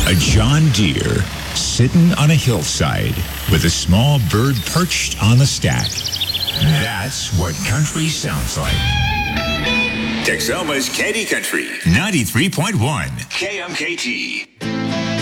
A John Deere sitting on a hillside with a small bird perched on the stack. That's what country sounds like. Texoma's Candy Country, 93.1 KMKT.